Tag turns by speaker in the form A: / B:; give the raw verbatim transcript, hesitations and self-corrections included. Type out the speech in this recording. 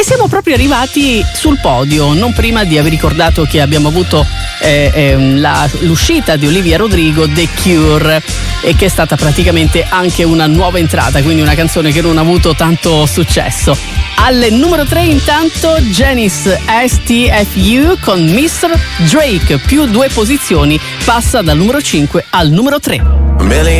A: E siamo proprio arrivati sul podio, non prima di aver ricordato che abbiamo avuto eh, eh, la, l'uscita di Olivia Rodrigo, The Cure, e che è stata praticamente anche una nuova entrata, quindi una canzone che non ha avuto tanto successo. Al numero tre intanto Janice S T F U con mister Drake, più due posizioni, passa dal numero cinque al numero tre.